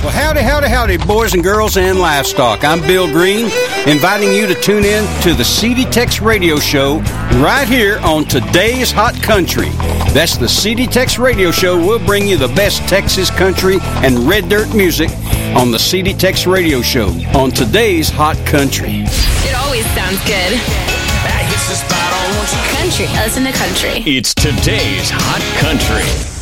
Well, howdy, boys and girls and livestock. I'm Bill Green, inviting you to tune in to the CD Tex Radio Show right here on Today's Hot Country. That's the CD Tex Radio Show. We'll bring you the best Texas country and red dirt music on the CD Tex Radio Show on Today's Hot Country. It always sounds good. That hits the spot on country. Listen to country. It's Today's Hot Country.